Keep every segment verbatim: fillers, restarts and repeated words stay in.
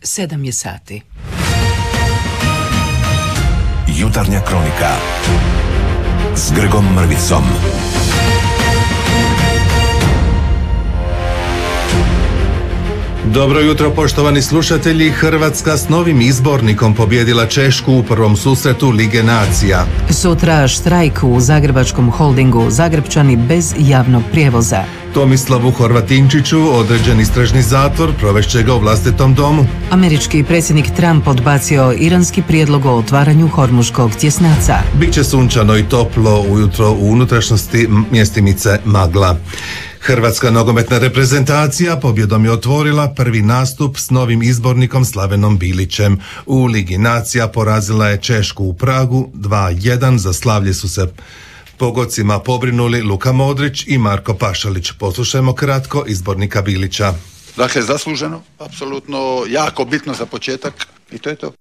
sedam je sati. Jutarnja kronika s Grgom Mrvicom. Dobro jutro, poštovani slušatelji. Hrvatska s novim izbornikom pobijedila Češku u prvom susretu Lige nacija. Sutra štrajk u Zagrebačkom holdingu, Zagrepčani bez javnog prijevoza. Tomislavu Horvatinčiću određen istražni zatvor, provešće ga u vlastitom domu. Američki predsjednik Trump odbacio iranski prijedlog o otvaranju Hormuškog tjesnaca. Biće sunčano i toplo ujutro, u unutrašnjosti mjestimice magla. Hrvatska nogometna reprezentacija pobjedom je otvorila prvi nastup s novim izbornikom Slavenom Bilićem. U Ligi nacija porazila je Češku u Pragu dva jedan, za slavlje su se pogodcima pobrinuli Luka Modrić i Marko Pašalić. Poslušajmo kratko izbornika Bilića. Dakle, zasluženo, apsolutno jako bitno za početak i to je to.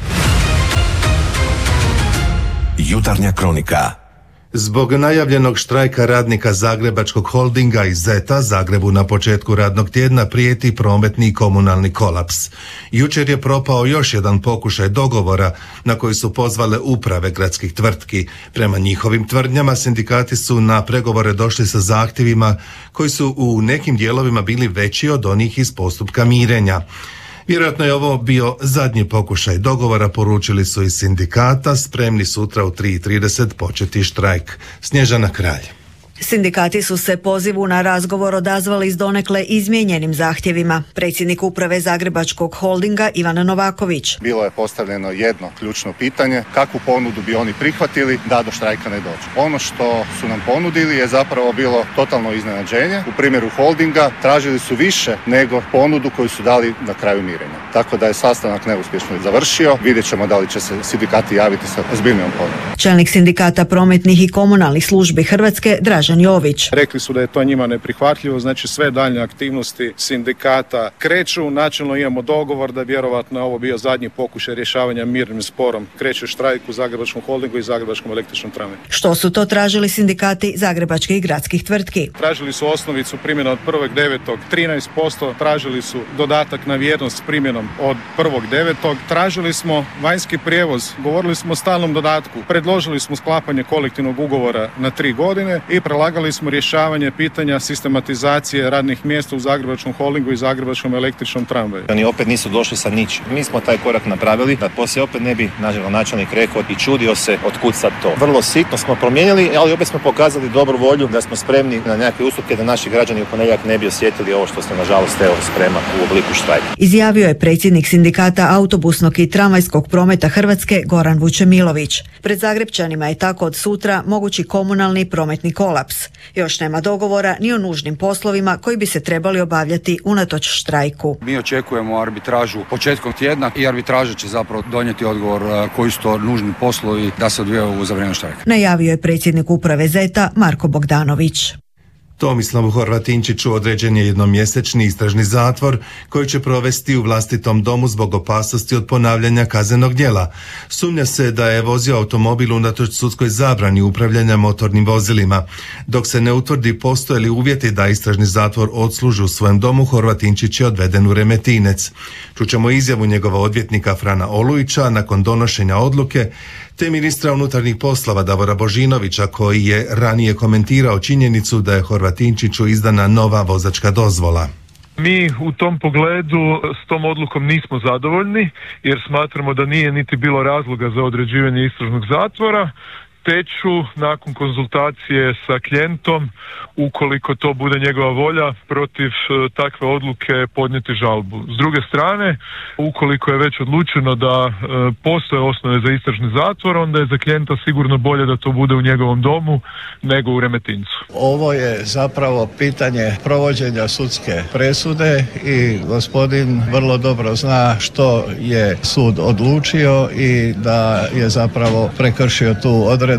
Jutarnja kronika. Zbog najavljenog štrajka radnika Zagrebačkog holdinga i Zeta, Zagrebu na početku radnog tjedna prijeti prometni i komunalni kolaps. Jučer je propao još jedan pokušaj dogovora na koji su pozvale uprave gradskih tvrtki. Prema njihovim tvrdnjama, sindikati su na pregovore došli sa zahtjevima koji su u nekim dijelovima bili veći od onih iz postupka mirenja. Vjerojatno je ovo bio zadnji pokušaj dogovora, poručili su iz sindikata, spremni sutra u tri i trideset početi štrajk. Snježana Kralj. Sindikati su se pozivu na razgovor odazvali s donekle izmijenjenim zahtjevima. Predsjednik uprave Zagrebačkog holdinga Ivan Novaković. Bilo je postavljeno jedno ključno pitanje, kakvu ponudu bi oni prihvatili da do štrajka ne dođe. Ono što su nam ponudili je zapravo bilo totalno iznenađenje. U primjeru holdinga tražili su više nego ponudu koju su dali na kraju mirenja. Tako da je sastanak neuspješno završio. Vidjet ćemo da li će se sindikati javiti sa ozbiljnijom ponudom. Čelnik sindikata prometnih i komunalnih službi Hrvatske Dražen Jović. Rekli su da je to njima neprihvatljivo, znači sve daljnje aktivnosti sindikata kreću. Načelno imamo dogovor da vjerovatno je ovo bio zadnji pokušaj rješavanja mirnim sporom. Kreće štrajk u Zagrebačkom holdingu i Zagrebačkom električnom tramvaju. Što su to tražili sindikati zagrebačkih i gradskih tvrtki? Tražili su osnovicu primjena od prvog devetog trinaest posto, tražili su dodatak na vjernost s primjenom od prvog devetog Tražili smo vanjski prijevoz, govorili smo o stalnom dodatku, predložili smo sklapanje kolektivnog ugovora na tri godine i prelagali smo rješavanje pitanja sistematizacije radnih mjesta u Zagrebačkom holdingu i Zagrebačkom električnom tramvaju. Oni opet nisu došli sa ničim. Mi smo taj korak napravili, da poslije opet ne bi načelnik rekao i čudio se otkud sad to. Vrlo sitno smo promijenili, ali opet smo pokazali dobru volju da smo spremni na nekakve ustupke da naši građani u ponedjeljak ne bi osjetili ovo što se nažalost evo sprema u obliku štrajka. Izjavio je predsjednik sindikata autobusnog i tramvajskog prometa Hrvatske Goran Vučemilović. Pred Zagrepčanima je tako od sutra mogući komunalni prometni kolaps. Još nema dogovora ni o nužnim poslovima koji bi se trebali obavljati unatoč štrajku. Mi očekujemo arbitražu početkom tjedna i arbitraža će zapravo donijeti odgovor koji su to nužni poslovi da se odvijaju za vrijeme štrajka. Najavio je predsjednik uprave Zeta Marko Bogdanović. Tomislavu Horvatinčiću određen je jednomjesečni istražni zatvor koji će provesti u vlastitom domu zbog opasnosti od ponavljanja kaznenog djela. Sumnja se da je vozio automobil unatoč sudskoj zabrani upravljanja motornim vozilima. Dok se ne utvrdi postoje li uvjeti da istražni zatvor odsluži u svojem domu, Horvatinčić je odveden u Remetinec. Čućemo izjavu njegova odvjetnika Frana Olujića nakon donošenja odluke, te ministra unutarnjih poslova Davora Božinovića koji je ranije komentirao činjenicu da je Horvatinčiću izdana nova vozačka dozvola. Mi u tom pogledu s tom odlukom nismo zadovoljni jer smatramo da nije niti bilo razloga za određivanje istražnog zatvora, te ću nakon konzultacije sa klijentom, ukoliko to bude njegova volja, protiv takve odluke podnijeti žalbu. S druge strane, ukoliko je već odlučeno da e, postoje osnove za istražni zatvor, onda je za klijenta sigurno bolje da to bude u njegovom domu nego u Remetincu. Ovo je zapravo pitanje provođenja sudske presude i gospodin vrlo dobro zna što je sud odlučio i da je zapravo prekršio tu odredbu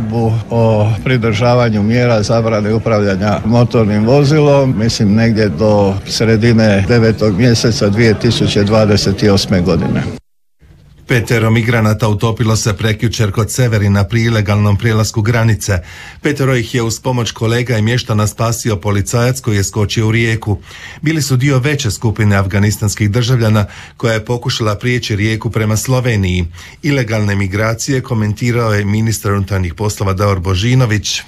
o pridržavanju mjera zabrane upravljanja motornim vozilom, mislim negdje do sredine devetog mjeseca dvije tisuće dvadeset osme godine. Petero migranata utopilo se prekjučer kod Severina pri ilegalnom prijelasku granice. Petero ih je uz pomoć kolega i mještana spasio policajac koji je skočio u rijeku. Bili su dio veće skupine afganistanskih državljana koja je pokušala prijeći rijeku prema Sloveniji. Ilegalne migracije komentirao je ministar unutarnjih poslova Davor Božinović.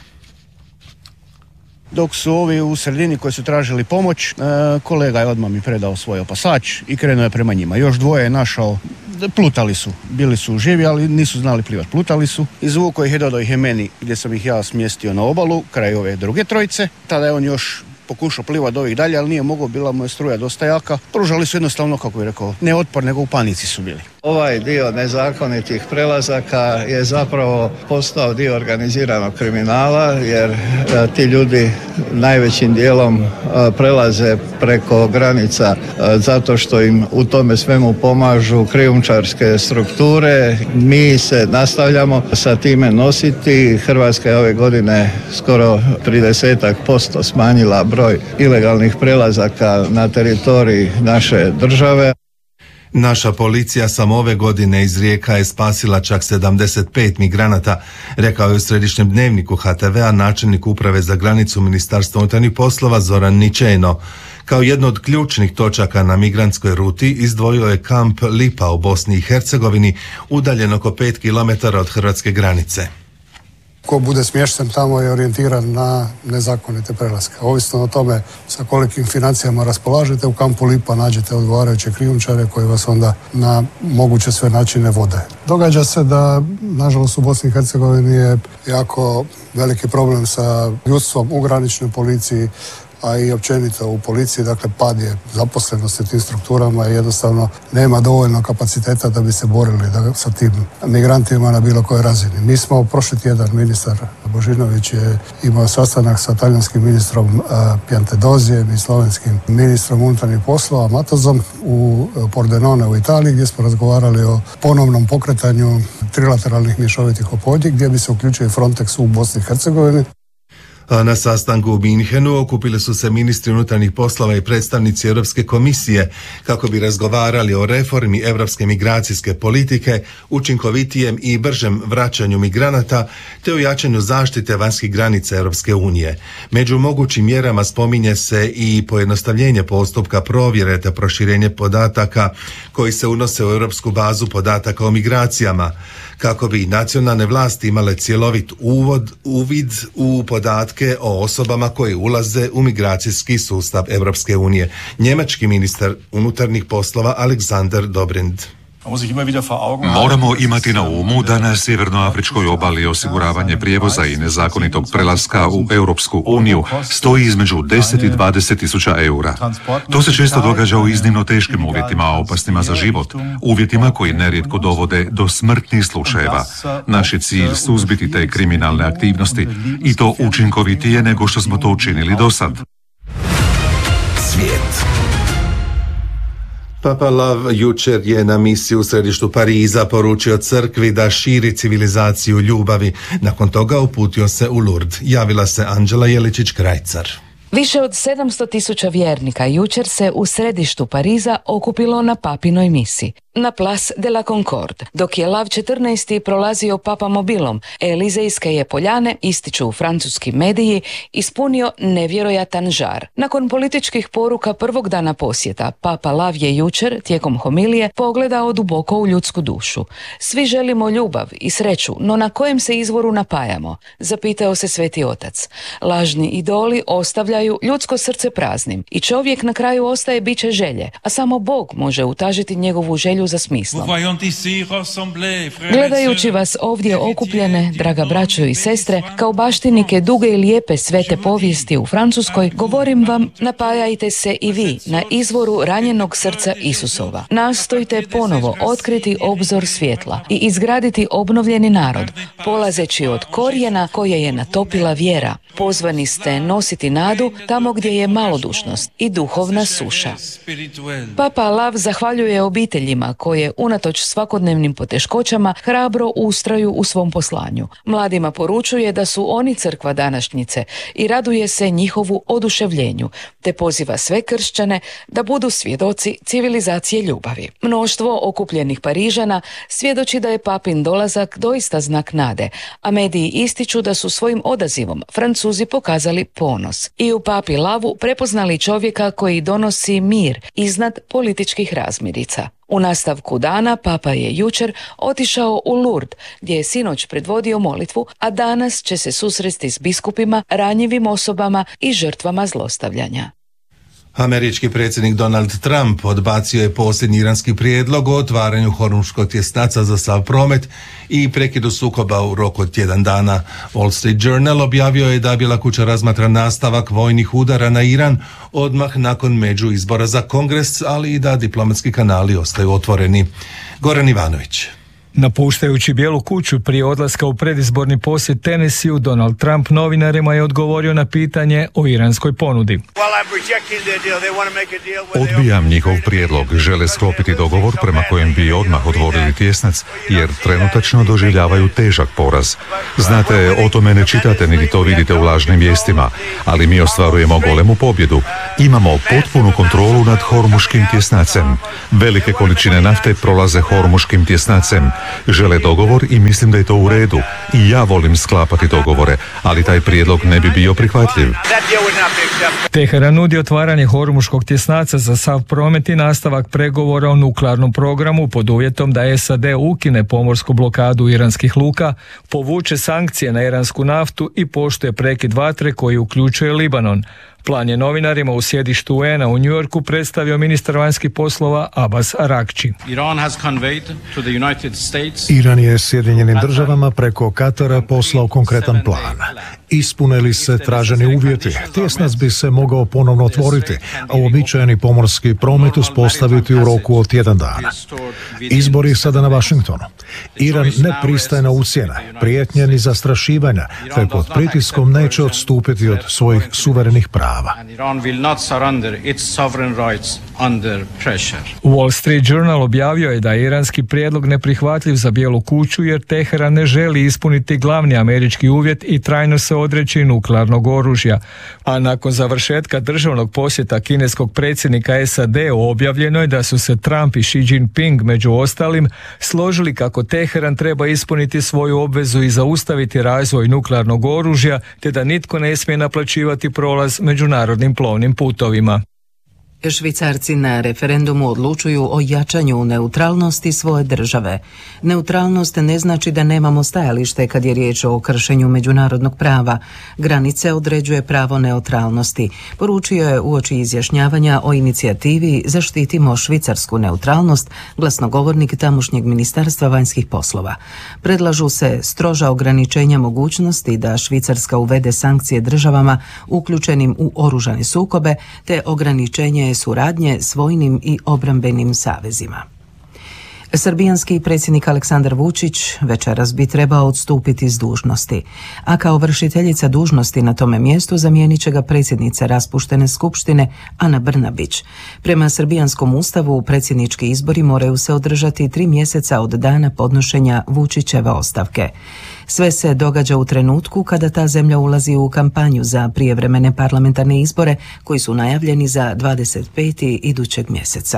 Dok su ovi u sredini koji su tražili pomoć, kolega je odmah mi predao svoj opasač i krenuo je prema njima. Još dvoje je našao, plutali su, bili su živi, ali nisu znali plivati, plutali su. Izvukao ih je, dodao ih je meni gdje sam ih ja smjestio na obalu, kraj ove druge trojice. Tada je on još pokušao plivati do ovih dalje, ali nije mogao, bila mu je struja dosta jaka. Pružali su jednostavno, kako bih rekao, ne otpor, nego u panici su bili. Ovaj dio nezakonitih prelazaka je zapravo postao dio organiziranog kriminala, jer a, ti ljudi najvećim dijelom a, prelaze preko granica a, zato što im u tome svemu pomažu krijumčarske strukture. Mi se nastavljamo sa time nositi. Hrvatska je ove godine skoro trideset posto smanjila broj ilegalnih prelazaka na teritoriji naše države. Naša policija samo ove godine iz Rijeka je spasila čak sedamdeset pet migranata, rekao je u središnjem dnevniku H T V-a načelnik uprave za granicu Ministarstva unutarnjih poslova Zoran Ničeno. Kao jedno od ključnih točaka na migrantskoj ruti izdvojio je kamp Lipa u Bosni i Hercegovini, udaljen oko pet kilometara od hrvatske granice. Ko bude smješten tamo je orijentiran na nezakonite prelaske. Ovisno o tome sa kolikim financijama raspolažete, u kampu Lipa nađete odgovarajuće krijumčare koji vas onda na moguće sve načine vode. Događa se da, nažalost, u Bosni i Hercegovini je jako veliki problem sa ljudstvom u graničnoj policiji, a i općenito u policiji, dakle pad je zaposlenosti u tim strukturama i jednostavno nema dovoljno kapaciteta da bi se borili da, sa tim migrantima na bilo kojoj razini. Mi smo prošli tjedan, ministar Božinović je imao sastanak sa talijanskim ministrom a, Piantedozijem i slovenskim ministrom unutarnjih poslova Matozom u Pordenone u Italiji, gdje smo razgovarali o ponovnom pokretanju trilateralnih mješovitih ophodnji gdje bi se uključio i Frontex u Bosni i Hercegovini. A na sastanku u Minhenu okupili su se ministri unutarnjih poslova i predstavnici Europske komisije kako bi razgovarali o reformi europske migracijske politike, učinkovitijem i bržem vraćanju migranata te o jačanju zaštite vanjskih granica Europske unije. Među mogućim mjerama spominje se i pojednostavljenje postupka provjere te proširenje podataka koji se unose u europsku bazu podataka o migracijama, kako bi nacionalne vlasti imale cjelovit uvod, uvid u podatke o osobama koje ulaze u migracijski sustav Europske unije. Njemački ministar unutarnjih poslova Alexander Dobrindt. Moramo imati na umu da na sjevernoafričkoj obali osiguravanje prijevoza i nezakonitog prelaska u Europsku uniju stoji između deset i dvadeset tisuća eura. To se često događa u iznimno teškim uvjetima, opasnima za život, uvjetima koji nerijetko dovode do smrtnih slučajeva. Naš je cilj suzbiti te kriminalne aktivnosti i to učinkovitije nego što smo to učinili do sad. Svijet. Papa Lav jučer je na misiji u središtu Pariza poručio crkvi da širi civilizaciju ljubavi. Nakon toga uputio se u Lourdes. Javila se Anđela Jeličić-Krajcar. Više od sedamsto tisuća vjernika jučer se u središtu Pariza okupilo na papinoj misi, na Place de la Concorde. Dok je Lav četrnaesti prolazio papamobilom, Elizejske je poljane, ističu francuski mediji, ispunio nevjerojatan žar. Nakon političkih poruka prvog dana posjeta, Papa Lav je jučer, tijekom homilije, pogledao duboko u ljudsku dušu. Svi želimo ljubav i sreću, no na kojem se izvoru napajamo? Zapitao se Sveti Otac. Lažni idoli ostavljaju ljudsko srce praznim i čovjek na kraju ostaje biće želje, a samo Bog može utažiti njegovu želju za smislom. Gledajući vas ovdje okupljene, draga braćo i sestre, kao baštinike duge i lijepe svete povijesti u Francuskoj, govorim vam, napajajte se i vi na izvoru ranjenog srca Isusova. Nastojte ponovo otkriti obzor svjetla i izgraditi obnovljeni narod, polazeći od korijena koje je natopila vjera. Pozvani ste nositi nadu slobodu tamo gdje je malodušnost i duhovna suša. Papa Lav zahvaljuje obiteljima koje unatoč svakodnevnim poteškoćama hrabro ustraju u svom poslanju. Mladima poručuje da su oni crkva današnjice i raduje se njihovu oduševljenju, te poziva sve kršćane da budu svjedoci civilizacije ljubavi. Mnoštvo okupljenih Parižana svjedoči da je papin dolazak doista znak nade, a mediji ističu da su svojim odazivom Francuzi pokazali ponos i u papi Lavu prepoznali čovjeka koji donosi mir iznad političkih razmirica. U nastavku dana papa je jučer otišao u Lourdes, gdje je sinoć predvodio molitvu, a danas će se susresti s biskupima, ranjivim osobama i žrtvama zlostavljanja. Američki predsjednik Donald Trump odbacio je posljednji iranski prijedlog o otvaranju hormuškog tjesnaca za sav promet i prekidu sukoba u roku od tjedan dana. Wall Street Journal objavio je da Bijela kuća razmatra nastavak vojnih udara na Iran odmah nakon među izbora za Kongres, ali i da diplomatski kanali ostaju otvoreni. Goran Ivanović. Napuštajući Bijelu kuću prije odlaska u predizborni posjet Tennesseeu, Donald Trump novinarima je odgovorio na pitanje o iranskoj ponudi. Odbijam njihov prijedlog. Žele sklopiti dogovor prema kojem bi odmah otvorili tjesnac, jer trenutačno doživljavaju težak poraz. Znate, o tome ne čitate niti to vidite u lažnim vijestima, ali mi ostvarujemo golemu pobjedu. Imamo potpunu kontrolu nad hormuškim tjesnacem. Velike količine nafte prolaze hormuškim tjesnacem. Žele dogovor i mislim da je to u redu. I ja volim sklapati dogovore, ali taj prijedlog ne bi bio prihvatljiv. Teheran nudi otvaranje hormuškog tjesnaca za sav promet i nastavak pregovora o nuklearnom programu pod uvjetom da S A D ukine pomorsku blokadu iranskih luka, povuče sankcije na iransku naftu i poštuje prekid vatre koji uključuje Libanon. Plan je novinarima u sjedištu U N A u New Yorku predstavio ministar vanjskih poslova Abbas Arakči. Iran je Sjedinjenim državama preko Katara poslao konkretan plan. Ispune li se traženi uvjeti, tjesnac bi se mogao ponovno otvoriti, a uobičajeni pomorski promet uspostaviti u roku od tjedan dana. Izbori sada na Washingtonu. Iran ne pristaje na ucjene, prijetnje ni zastrašivanja, te pod pritiskom neće odstupiti od svojih suverenih prava. Wall Street Journal objavio je da je iranski prijedlog neprihvatljiv za Bijelu kuću jer Teheran ne želi ispuniti glavni američki uvjet i trajno se odreći nuklearnog oružja. A nakon završetka državnog posjeta kineskog predsjednika S A D objavljeno je da su se Trump i Xi Jinping među ostalim složili kako Teheran treba ispuniti svoju obvezu i zaustaviti razvoj nuklearnog oružja, te da nitko ne smije naplaćivati prolaz međunarodnim plovnim putovima. Švicarci na referendumu odlučuju o jačanju neutralnosti svoje države. Neutralnost ne znači da nemamo stajalište kad je riječ o kršenju međunarodnog prava. Granice određuje pravo neutralnosti. Poručio je uoči izjašnjavanja o inicijativi Zaštitimo švicarsku neutralnost glasnogovornik tamošnjeg ministarstva vanjskih poslova. Predlažu se stroža ograničenja mogućnosti da Švicarska uvede sankcije državama uključenim u oružane sukobe te ograničenje suradnje s vojnim i obrambenim savezima. Srbijanski predsjednik Aleksandar Vučić večeras bi trebao odstupiti s dužnosti, a kao vršiteljica dužnosti na tome mjestu zamijenit će ga predsjednica raspuštene skupštine Ana Brnabić. Prema srbijanskom ustavu predsjednički izbori moraju se održati tri mjeseca od dana podnošenja Vučićeve ostavke. Sve se događa u trenutku kada ta zemlja ulazi u kampanju za prijevremene parlamentarne izbore koji su najavljeni za dvadeset peti idućeg mjeseca.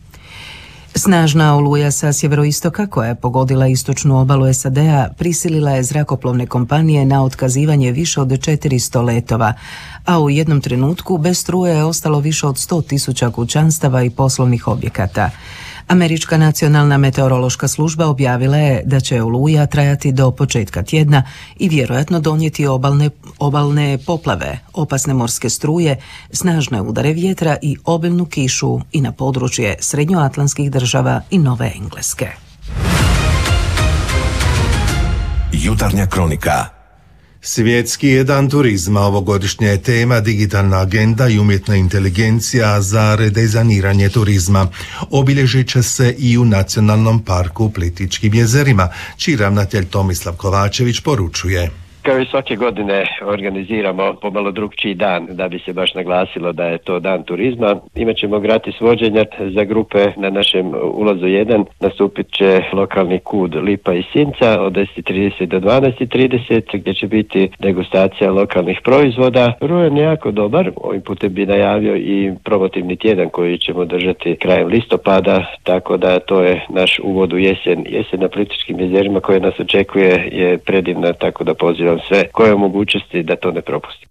Snažna oluja sa sjeveroistoka koja je pogodila istočnu obalu S A D-a prisilila je zrakoplovne kompanije na otkazivanje više od četiristo letova, a u jednom trenutku bez struje je ostalo više od sto tisuća kućanstava i poslovnih objekata. Američka nacionalna meteorološka služba objavila je da će oluja trajati do početka tjedna i vjerojatno donijeti obalne, obalne poplave, opasne morske struje, snažne udare vjetra i obilnu kišu i na područje srednjoatlantskih država i Nove Engleske. Jutarnja kronika. Svjetski je dan turizma, ovogodišnja je tema digitalna agenda i umjetna inteligencija za redizajniranje turizma. Obilježit će se i u Nacionalnom parku Plitvičkim jezerima, čiji ravnatelj Tomislav Kovačević poručuje. Kao i svake godine organiziramo pomalo drugčiji dan da bi se baš naglasilo da je to dan turizma. Imaćemo gratis vođenja za grupe na našem ulazu jedan. Nastupit će lokalni kud Lipa i Sinca od deset i trideset do dvanaest i trideset gdje će biti degustacija lokalnih proizvoda. Rujan je jako dobar. Ovim putem bi najavio i promotivni tjedan koji ćemo držati krajem listopada, tako da to je naš uvod u jesen. Jesen na Plitvičkim jezerima koja nas očekuje je predivna, tako da pozivam sve koje je mogućnosti da to ne propusti.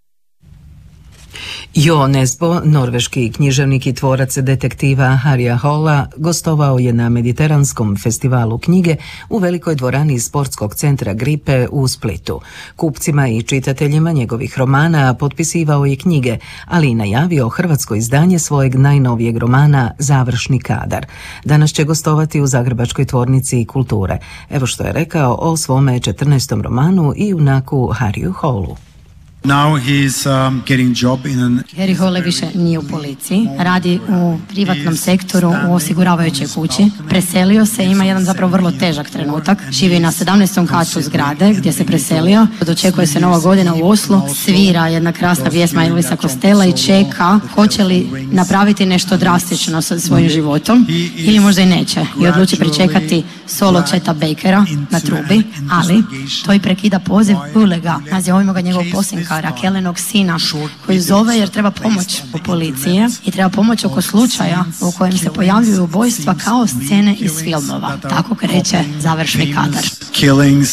Jo Nesbo, norveški književnik i tvorac detektiva Harrya Holla, gostovao je na Mediteranskom festivalu knjige u velikoj dvorani sportskog centra Gripe u Splitu. Kupcima i čitateljima njegovih romana potpisivao je knjige, ali i najavio hrvatsko izdanje svojeg najnovijeg romana Završni kadar. Danas će gostovati u Zagrebačkoj tvornici kulture. Evo što je rekao o svome četrnaestom romanu i junaku Harryu Hollu. Now he's um, getting job in an... Harry Hole više nije u policiji, radi u privatnom sektoru u osiguravajućoj kući. Preselio se, ima jedan zapravo vrlo težak trenutak. Živi na sedamnaestom katu zgrade gdje se preselio. Dočekuje se nova godina u Oslu, svira jedna krasna pjesma Elvisa Costello i čeka hoće li napraviti nešto drastično sa svojim životom ili možda i neće. I odluči pričekati solo Cheta Bakera na trubi, ali to i prekida poziv Ulega. Nazivamo ga njegovog posljednika Rakelenog sina koji zove jer treba pomoć u policiji i treba pomoć oko slučaja u kojem se pojavljuju ubojstva kao scene iz filmova. Tako kreće Završni kadar.